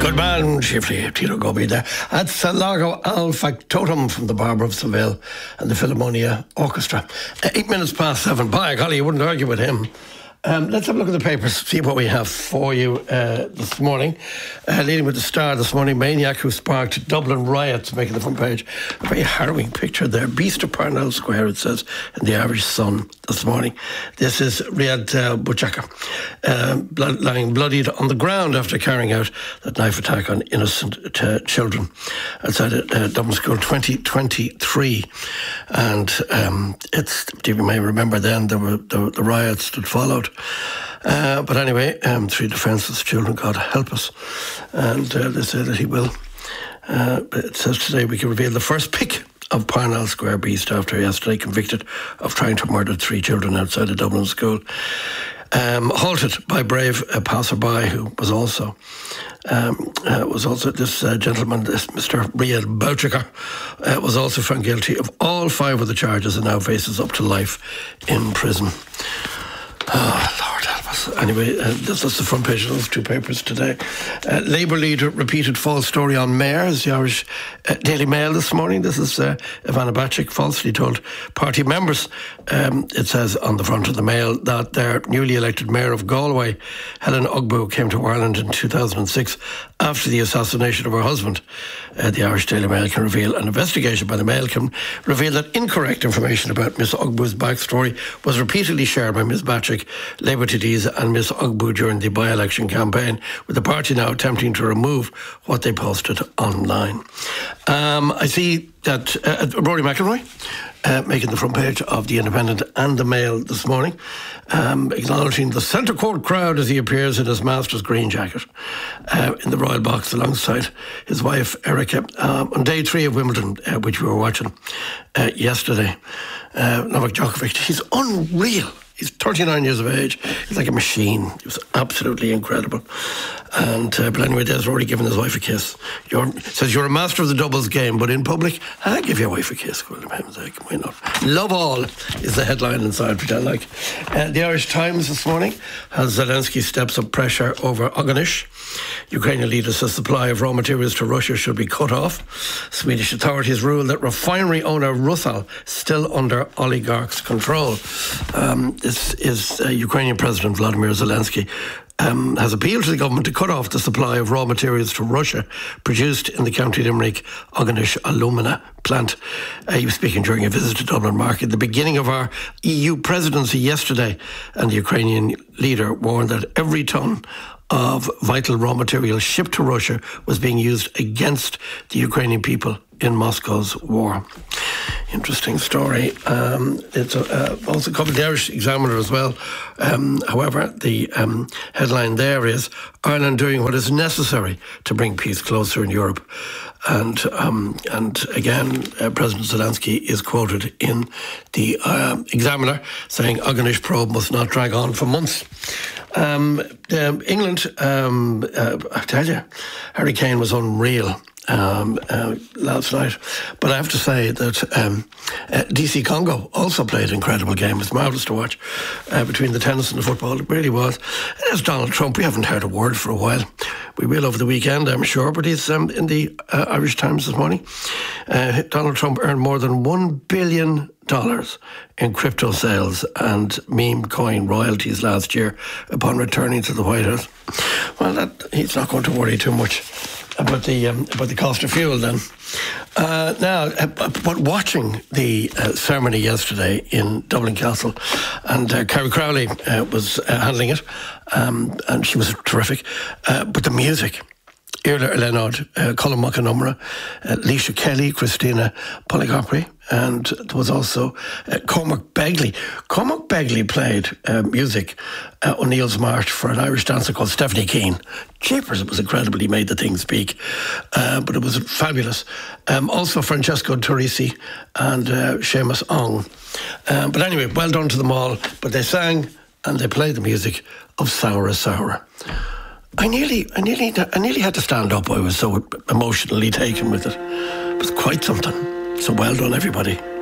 Good man, Chiefly Tito Gobi there. That's Lago Al Factotum from the Barber of Seville and the Philharmonia Orchestra. 8 minutes past 7. By golly, you wouldn't argue with him. Let's have a look at the papers, see what we have for you this morning. Leading with the Star this morning, maniac who sparked Dublin riots, making the front page. A very harrowing picture there. Beast of Parnell Square, it says, in the Irish Sun this morning. This is Riyad Bouchaka, lying bloodied on the ground after carrying out that knife attack on innocent children outside Dublin School 2023. And you may remember then there were the riots that followed. But anyway, 3 defenceless children, God help us. And they say that he will. It says today we can reveal the first pick of Parnell Square Beast after yesterday convicted of trying to murder 3 children outside a Dublin school. Halted by brave passerby who was also this gentleman, this Mr. Riyad Bouchaka, was also found guilty of all 5 of the charges and now faces up to life in prison. Oh, Lord help us. Anyway, this is the front page of those 2 papers today. Labour leader repeated false story on mayors. The Irish Daily Mail this morning. This is Ivana Bacik falsely told party members, it says on the front of the Mail, that their newly elected mayor of Galway, Helen Ugbo, came to Ireland in 2006 after the assassination of her husband. The Irish Daily Mail can reveal an investigation by the Mail can reveal that incorrect information about Miss Ugbo's backstory was repeatedly shared by Ms Bacik, Labour TDs and Miss Ugbo during the by-election campaign, with the party now attempting to remove what they posted online. I see that Rory McIlroy making the front page of The Independent and The Mail this morning, acknowledging the centre court crowd as he appears in his master's green jacket in the Royal Box alongside his wife Erica on day 3 of Wimbledon, which we were watching yesterday. Novak Djokovic, he's unreal. He's 39 years of age. He's like a machine. He was absolutely incredible. And but anyway, there's Rory giving his wife a kiss. Says you're a master of the doubles game, but in public, I'll give your wife a kiss. Well, why not? Love all is the headline inside, which I like. The Irish Times this morning has Zelensky steps up pressure over Oganish. Ukrainian leader says supply of raw materials to Russia should be cut off. Swedish authorities rule that refinery owner Rusal still under oligarchs' control. This is Ukrainian President Vladimir Zelensky has appealed to the government to cut off the supply of raw materials to Russia produced in the County Limerick Oganish alumina plant. He was speaking during a visit to Dublin Market, the beginning of our EU presidency yesterday, and the Ukrainian leader warned that every tonne of vital raw material shipped to Russia was being used against the Ukrainian people in Moscow's war. Interesting story. It's also covered the Irish Examiner as well. However, the headline there is Ireland doing what is necessary to bring peace closer in Europe. And again, President Zelensky is quoted in the Examiner saying Oganish probe must not drag on for months. England, I tell you, Harry Kane was unreal last night, but I have to say that DC Congo also played an incredible game. It was marvellous to watch between the tennis and the football. It really was. And there's Donald Trump. We haven't heard a word for a while. We will over the weekend, I'm sure, but he's in the Irish Times this morning. Donald Trump earned more than $1 billion in crypto sales and meme coin royalties last year upon returning to the White House. Well, he's not going to worry too much about the cost of fuel then. But watching the ceremony yesterday in Dublin Castle, and Carrie Crowley was handling it, and she was terrific. But the music, Iarla Leonard, Colin McAnumra, Leisha Kelly, Christina Poligopri, and there was also Cormac Begley. Cormac Begley played music, O'Neill's March, for an Irish dancer called Stephanie Keane. Jeepers, it was incredible. He made the thing speak. But it was fabulous. Also Francesco Torrisi and Seamus Ong. But anyway, well done to them all. But they sang and they played the music of Soura Soura. I nearly had to stand up. I was so emotionally taken with it. It was quite something. So well done, everybody.